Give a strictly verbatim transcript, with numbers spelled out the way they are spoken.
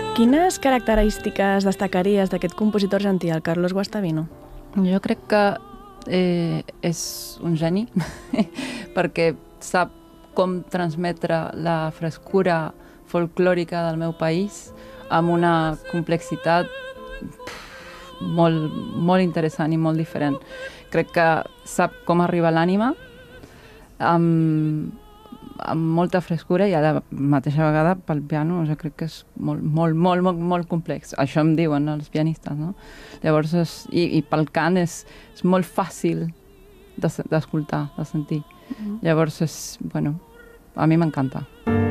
Quines característiques destacaries d'aquest compositor argentí, el Carlos Guastavino? Jo crec que eh, és un geni, perquè sap com transmetre la frescura folclòrica del meu país amb una complexitat molt, molt interessant i molt diferent. Crec que sap com arribar a l'ànima amb, amb molta frescura i a la mateixa vegada pel piano, o sigui, crec que és molt, molt, molt, molt, molt complex. Això em diuen no, els pianistes, no? Llavors, és, i, i pel cant és, és molt fàcil d'escoltar, de sentir. Mm-hmm. Llavors, és, bueno, a mi m'encanta.